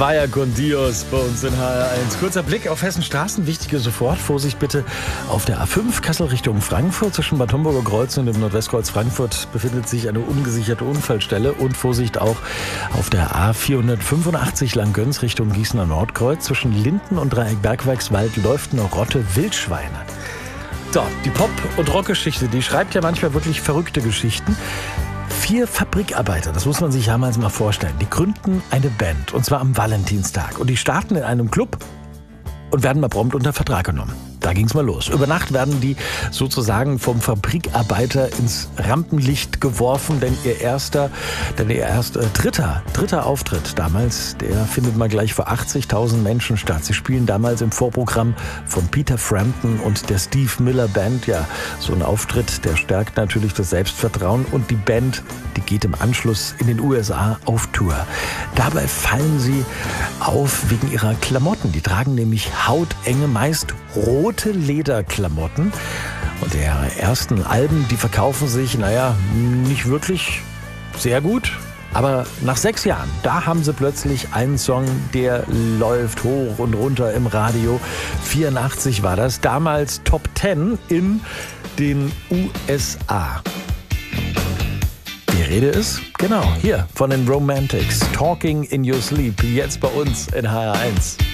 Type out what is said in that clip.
Vaya con Dios bei uns in HR1. Kurzer Blick auf Hessens Straßen. Wichtige sofort. Vorsicht bitte auf der A5 Kassel Richtung Frankfurt. Zwischen Bad Homburger Kreuz und dem Nordwestkreuz Frankfurt befindet sich eine ungesicherte Unfallstelle. Und Vorsicht auch auf der A485 Langgöns Richtung Gießener Nordkreuz. Zwischen Linden und Dreieck Bergwerkswald läuft eine Rotte Wildschweine. So, die Pop- und Rockgeschichte, die schreibt ja manchmal wirklich verrückte Geschichten. 4 Fabrikarbeiter, das muss man sich ja mal vorstellen, die gründen eine Band, und zwar am Valentinstag. Und die starten in einem Club und werden mal prompt unter Vertrag genommen. Da ging's mal los. Über Nacht werden die sozusagen vom Fabrikarbeiter ins Rampenlicht geworfen, denn ihr dritter Auftritt damals, der findet mal gleich vor 80.000 Menschen statt. Sie spielen damals im Vorprogramm von Peter Frampton und der Steve Miller Band. Ja, so ein Auftritt, der stärkt natürlich das Selbstvertrauen, und die Band, die geht im Anschluss in den USA auf Tour. Dabei fallen sie auf wegen ihrer Klamotten. Die tragen nämlich hautenge, meist rote Lederklamotten. Und ihre ersten Alben, die verkaufen sich, nicht wirklich sehr gut. Aber nach 6 Jahren, da haben sie plötzlich einen Song, der läuft hoch und runter im Radio. 84 war das, damals Top 10 in den USA. Die Rede ist, genau, hier von den Romantics. Talking in Your Sleep, jetzt bei uns in HR1.